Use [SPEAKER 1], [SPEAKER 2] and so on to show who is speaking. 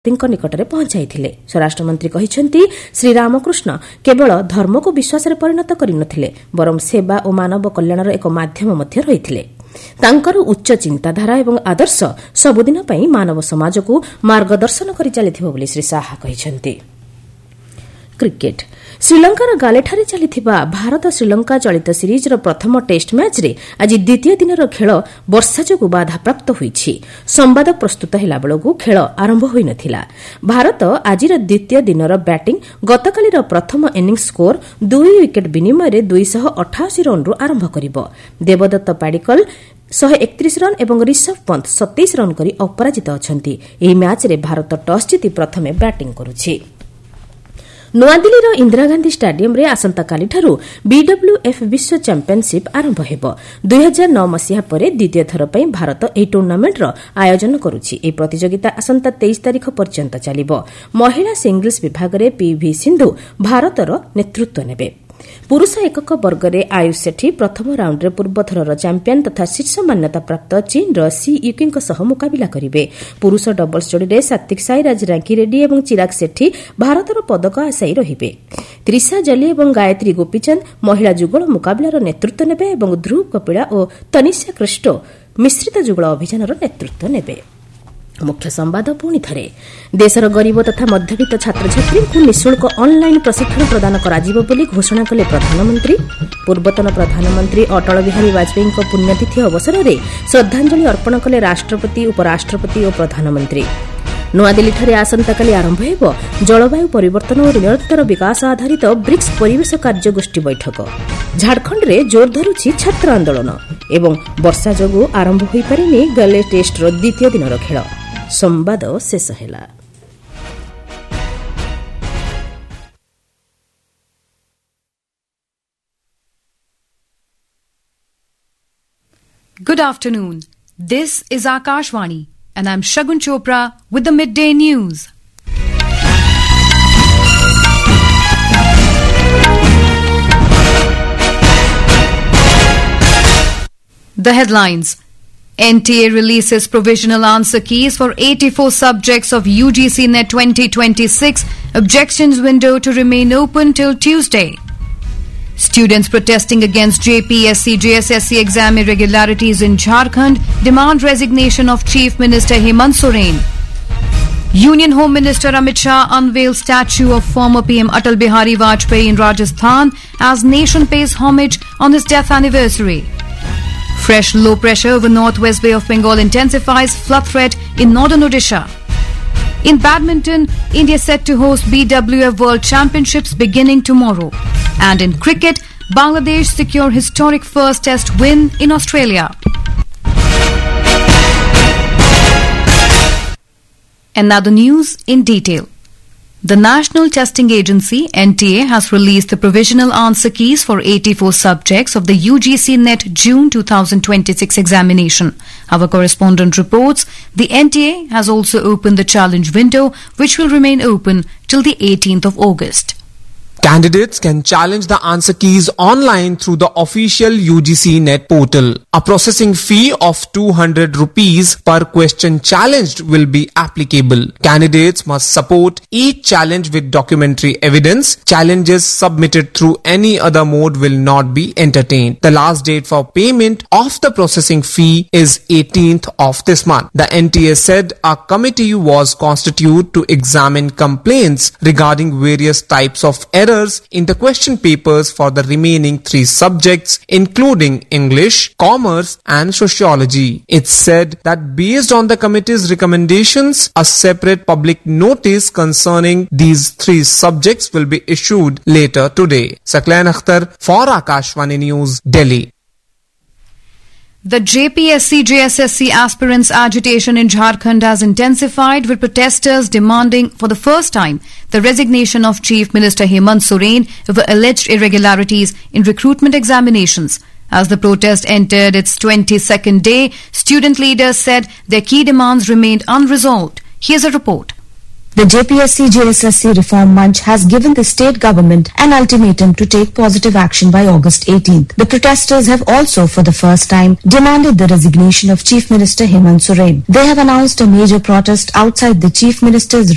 [SPEAKER 1] ନିକଟରେ ପହଞ୍ଚାଇଥିଲେ। ସ୍ୱରାଷ୍ଟ୍ରମନ୍ତ୍ରୀ କହିଛନ୍ତି ଶ୍ରୀ ରାମକୃଷ୍ଣ କେବଳ ଧର୍ମକୁ ବିଶ୍ୱାସରେ ପରିଣତ କରିନଥିଲେ, ବରଂ ସେବା ଓ ମାନବ କଲ୍ୟାଣର ଏକ ମାଧ୍ୟମ ମଧ୍ୟ ରହିଥିଲେ। ତାଙ୍କର ଉଚ୍ଚ ଚିନ୍ତାଧାରା ଏବଂ ଆଦର୍ଶ ସବୁଦିନ ପାଇଁ ମାନବ ସମାଜକୁ ମାର୍ଗଦର୍ଶନ କରି ଚାଲିଥିବ ବୋଲି ଶ୍ରୀ ଶାହା କହିଛନ୍ତି। କ୍ରିକେଟ ଶ୍ରୀଲଙ୍କାର ଗାଲେଠାରେ ଚାଲିଥିବା ଭାରତ ଶ୍ରୀଲଙ୍କା ଚଳିତ ସିରିଜ୍ର ପ୍ରଥମ ଟେଷ୍ଟ ମ୍ୟାଚ୍ରେ ଆଜି ଦ୍ୱିତୀୟ ଦିନର ଖେଳ ବର୍ଷା ଯୋଗୁଁ ବାଧାପ୍ରାପ୍ତ ହୋଇଛି। ସମ୍ବାଦ ପ୍ରସ୍ତୁତ ହେଲାବେଳକୁ ଖେଳ ଆରମ୍ଭ ହୋଇନଥିଲା। ଭାରତ ଆଜିର ଦ୍ୱିତୀୟ ଦିନର ବ୍ୟାଟିଂ ଗତକାଲିର ପ୍ରଥମ ଇନିଂସ୍ ସ୍କୋର 2 ୱିକେଟ୍ ବିନିମୟରେ 288 ରନ୍ରୁ ଆରମ୍ଭ କରିବ। ଦେବଦତ୍ତ ପାଡ଼ିକଲ 131 ରନ୍ ଏବଂ ରିଷଭ ପନ୍ତ 27 ରନ୍ କରି ଅପରାଜିତ ଅଛନ୍ତି। ଏହି ମ୍ୟାଚ୍ରେ ଭାରତ ଟସ୍ ଜିତି ପ୍ରଥମେ ବ୍ୟାଟିଂ କରୁଛି। ନୂଆଦିଲ୍ଲୀର ଇନ୍ଦିରାଗାନ୍ଧୀ ଷ୍ଟାଡିୟମ୍ରେ ଆସନ୍ତାକାଲିଠାରୁ ବିଡବ୍ଲ୍ୟୁଏଫ୍ ବିଶ୍ୱ ଚାମ୍ପିୟନ୍ସିପ୍ ଆରମ୍ଭ ହେବ। 2009 ମସିହା ପରେ ଦ୍ୱିତୀୟ ଥର ପାଇଁ ଭାରତ ଏହି ଟୁର୍ଣ୍ଣାମେଣ୍ଟର ଆୟୋଜନ କରୁଛି। ଏହି ପ୍ରତିଯୋଗିତା ଆସନ୍ତା 23 ତାରିଖ ପର୍ଯ୍ୟନ୍ତ ଚାଲିବ। ମହିଳା ସିଙ୍ଗଲ୍ସ ବିଭାଗରେ ପିଭି ସିନ୍ଧୁ ଭାରତର ନେତୃତ୍ୱ ନେବେ। ପୁରୁଷ ଏକକ ବର୍ଗରେ ଆୟୁଷ ସେଠୀ ପ୍ରଥମ ରାଉଣ୍ଡରେ ପୂର୍ବଥରର ଚାମ୍ପିୟନ୍ ତଥା ଶୀର୍ଷ ମାନ୍ୟତାପ୍ରାପ୍ତ ଚୀନ୍ର ସି ୟୁକିଙ୍କ ସହ ମୁକାବିଲା କରିବେ। ପୁରୁଷ ଡବଲ୍ସ ଯୋଡ଼ିରେ ସାତ୍ୱିକ ସାଇରାଜ ରାଙ୍କି ରେଡ୍ଡି ଏବଂ ଚିରାଗ ସେଠୀ ଭାରତର ପଦକ ଆଶାୟୀ ରହିବେ। ତ୍ରିଷା ଜଲି ଏବଂ ଗାୟତ୍ରୀ ଗୋପୀଚନ୍ଦ ମହିଳା ଯୁଗଳ ମୁକାବିଲାର ନେତୃତ୍ୱ ନେବେ ଏବଂ ଧ୍ରୁବ କପିଳା ଓ ତନିଷା କ୍ରିଷ୍ଟୋ ମିଶ୍ରିତ ଯୁଗଳ ଅଭିଯାନର ନେତୃତ୍ୱ ନେବେ। ମୁଖ୍ୟ ସମ୍ବାଦ ପୁଣି ଥରେ। ଦେଶର ଗରିବ ତଥା ମଧ୍ୟବିତ୍ତ ଛାତ୍ରଛାତ୍ରୀଙ୍କୁ ନିଃଶୁଳ୍କ ଅନ୍ଲାଇନ୍ ପ୍ରଶିକ୍ଷଣ ପ୍ରଦାନ କରାଯିବ ବୋଲି ଘୋଷଣା କଲେ ପ୍ରଧାନମନ୍ତ୍ରୀ। ପୂର୍ବତନ ପ୍ରଧାନମନ୍ତ୍ରୀ ଅଟଳ ବିହାରୀ ବାଜପେୟୀଙ୍କ ପୁଣ୍ୟତିଥି ଅବସରରେ ଶ୍ରଦ୍ଧାଞ୍ଜଳି ଅର୍ପଣ କଲେ ରାଷ୍ଟ୍ରପତି, ଉପରାଷ୍ଟ୍ରପତି ଓ ପ୍ରଧାନମନ୍ତ୍ରୀ। ନୂଆଦିଲ୍ଲୀଠାରେ ଆସନ୍ତାକାଲି ଆରମ୍ଭ ହେବ ଜଳବାୟୁ ପରିବର୍ତ୍ତନ ଓ ନିରନ୍ତର ବିକାଶ ଆଧାରିତ ବ୍ରିକ୍ସ ପରିବେଶ କାର୍ଯ୍ୟଗୋଷ୍ଠୀ ବୈଠକ। ଝାଡ଼ଖଣ୍ଡରେ ଜୋର ଧରୁଛି ଛାତ୍ର ଆନ୍ଦୋଳନ ଏବଂ ବର୍ଷା ଯୋଗୁଁ ଆରମ୍ଭ ହୋଇପାରିନି ଗଲେ ଟେଷ୍ଟର ଦ୍ୱିତୀୟ ଦିନର ଖେଳ। ସମ୍ବାଦ ଶେଷ ହେଲା।
[SPEAKER 2] Good afternoon. This is Akashvani and I'm Shagun Chopra with the midday news. The headlines. NTA releases provisional answer keys for 84 subjects of UGC NET 2026. Objections window to remain open till Tuesday. Students protesting against JPSC JSSC exam irregularities in Jharkhand demand resignation of Chief Minister Hemant Soren. Union Home Minister Amit Shah unveils statue of former PM Atal Bihari Vajpayee in Rajasthan as nation pays homage on his death anniversary. Fresh low pressure over northwest Bay of Bengal intensifies flood threat in northern Odisha. In badminton, India set to host BWF World Championships beginning tomorrow. And in cricket, Bangladesh secure historic first test win in Australia. And now the news in detail. The National Testing Agency, NTA, has released the provisional answer keys for 84 subjects of the UGC NET June 2026 examination. Our correspondent reports the NTA has also opened the challenge window, which will remain open till the 18th of August.
[SPEAKER 3] Candidates can challenge the answer keys online through the official UGC NET portal. A processing fee of 200 rupees per question challenged will be applicable. Candidates must support each challenge with documentary evidence. Challenges submitted through any other mode will not be entertained. The last date for payment of the processing fee is 18th of this month. The NTA said a committee was constituted to examine complaints regarding various types of errors in the question papers for the remaining 3 subjects, including English, Commerce and Sociology. It said that based on the committee's recommendations, a separate public notice concerning these 3 subjects will be issued later today. Saklan Akhtar for Akashvani News, Delhi.
[SPEAKER 2] The JPSC JSSC aspirants' agitation in Jharkhand has intensified, with protesters demanding for the first time the resignation of Chief Minister Hemant Soren over alleged irregularities in recruitment examinations. As the protest entered its 22nd day, student leaders said their key demands remained unresolved. Here's a report.
[SPEAKER 4] The JPSC JSSC Reform Munch has given the state government an ultimatum to take positive action by August 18th. The protesters have also, for the first time, demanded the resignation of Chief Minister Hemant Soren. They have announced a major protest outside the Chief Minister's